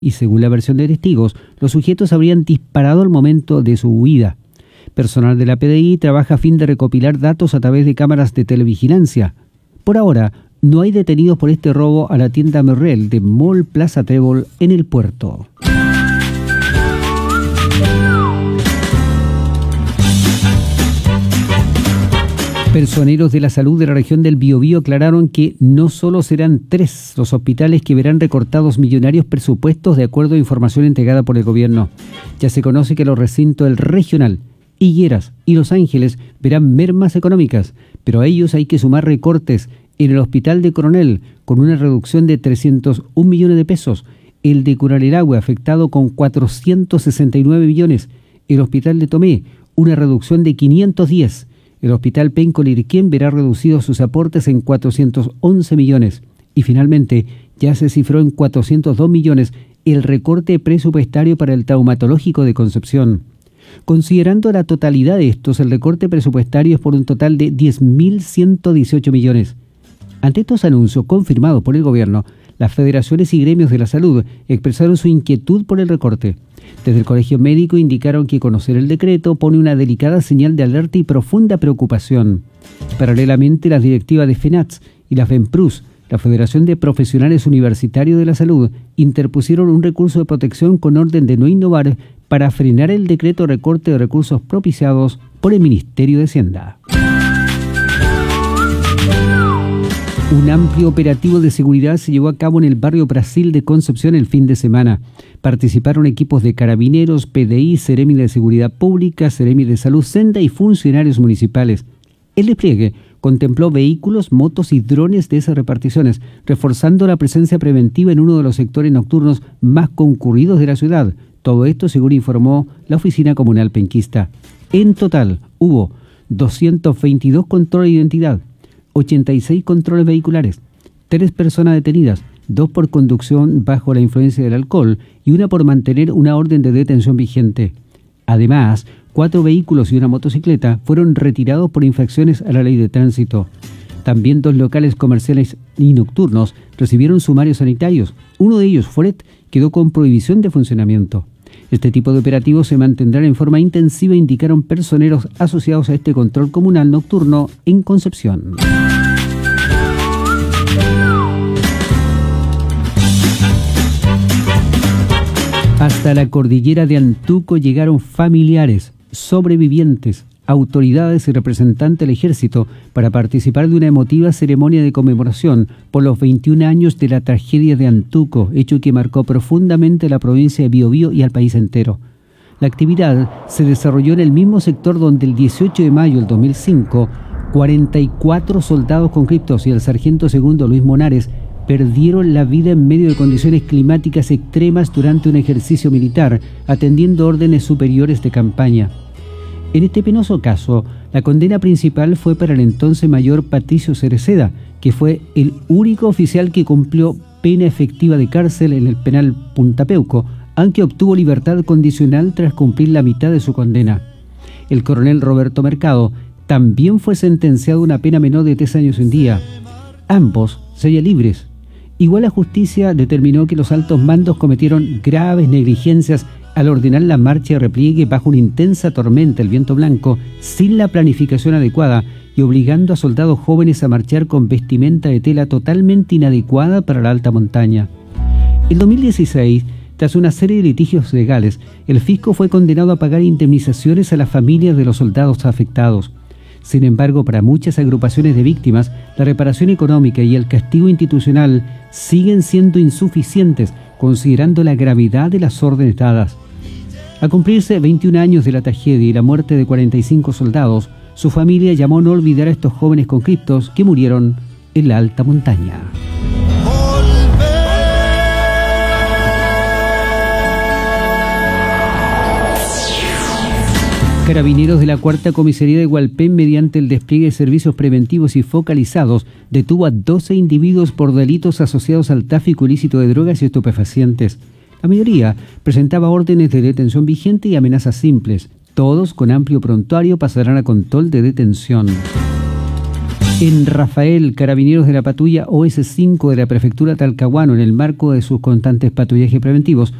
y según la versión de testigos, los sujetos habrían disparado al momento de su huida. Personal de la PDI trabaja a fin de recopilar datos a través de cámaras de televigilancia. Por ahora, no hay detenidos por este robo a la tienda Merrell de Mall Plaza Trébol en el puerto. Personeros de la salud de la región del Biobío aclararon que no solo serán 3 los hospitales que verán recortados millonarios presupuestos de acuerdo a información entregada por el gobierno. Ya se conoce que los recintos del Regional, Higueras y Los Ángeles verán mermas económicas, pero a ellos hay que sumar recortes en el Hospital de Coronel con una reducción de 301 millones de pesos, el de Curalirahue afectado con 469 millones, el Hospital de Tomé una reducción de 510. El Hospital Penco Lirquén verá reducidos sus aportes en 411 millones. Y finalmente, ya se cifró en 402 millones el recorte presupuestario para el traumatológico de Concepción. Considerando la totalidad de estos, el recorte presupuestario es por un total de 10.118 millones. Ante estos anuncios confirmados por el gobierno, las federaciones y gremios de la salud expresaron su inquietud por el recorte. Desde el Colegio Médico indicaron que conocer el decreto pone una delicada señal de alerta y profunda preocupación. Paralelamente, las directivas de FENATS y la FEMPRUS, la Federación de Profesionales Universitarios de la Salud, interpusieron un recurso de protección con orden de no innovar para frenar el decreto de recorte de recursos propiciados por el Ministerio de Hacienda. Un amplio operativo de seguridad se llevó a cabo en el barrio Brasil de Concepción el fin de semana. Participaron equipos de carabineros, PDI, Seremi de Seguridad Pública, Seremi de Salud Senda y funcionarios municipales. El despliegue contempló vehículos, motos y drones de esas reparticiones, reforzando la presencia preventiva en uno de los sectores nocturnos más concurridos de la ciudad. Todo esto según informó la Oficina Comunal Penquista. En total hubo 222 controles de identidad, 86 controles vehiculares, 3 personas detenidas, 2 por conducción bajo la influencia del alcohol y 1 por mantener una orden de detención vigente. Además, 4 vehículos y una motocicleta fueron retirados por infracciones a la ley de tránsito. También 2 locales comerciales y nocturnos recibieron sumarios sanitarios. Uno de ellos, Foret, quedó con prohibición de funcionamiento. Este tipo de operativos se mantendrán en forma intensiva, indicaron personeros asociados a este control comunal nocturno en Concepción. Hasta la cordillera de Antuco llegaron familiares, sobrevivientes, autoridades y representantes del ejército para participar de una emotiva ceremonia de conmemoración por los 21 años de la tragedia de Antuco, hecho que marcó profundamente la provincia de Biobío y al país entero. La actividad se desarrolló en el mismo sector donde el 18 de mayo del 2005, 44 soldados conscriptos y el sargento segundo Luis Monares perdieron la vida en medio de condiciones climáticas extremas durante un ejercicio militar, atendiendo órdenes superiores de campaña. En este penoso caso, la condena principal fue para el entonces mayor Patricio Cereceda, que fue el único oficial que cumplió pena efectiva de cárcel en el penal Punta Peuco, aunque obtuvo libertad condicional tras cumplir la mitad de su condena. El coronel Roberto Mercado también fue sentenciado a una pena menor de 3 años y un día. Ambos serían libres. Igual la justicia determinó que los altos mandos cometieron graves negligencias al ordenar la marcha de repliegue bajo una intensa tormenta, el viento blanco, sin la planificación adecuada y obligando a soldados jóvenes a marchar con vestimenta de tela totalmente inadecuada para la alta montaña. En 2016, tras una serie de litigios legales, el fisco fue condenado a pagar indemnizaciones a las familias de los soldados afectados. Sin embargo, para muchas agrupaciones de víctimas, la reparación económica y el castigo institucional siguen siendo insuficientes, considerando la gravedad de las órdenes dadas. Al cumplirse 21 años de la tragedia y la muerte de 45 soldados, su familia llamó a no olvidar a estos jóvenes conscriptos que murieron en la alta montaña. Carabineros de la Cuarta Comisaría de Hualpén, mediante el despliegue de servicios preventivos y focalizados, detuvo a 12 individuos por delitos asociados al tráfico ilícito de drogas y estupefacientes. La mayoría presentaba órdenes de detención vigente y amenazas simples. Todos, con amplio prontuario, pasarán a control de detención. En Rafael, carabineros de la patrulla OS5 de la prefectura Talcahuano, en el marco de sus constantes patrullajes preventivos,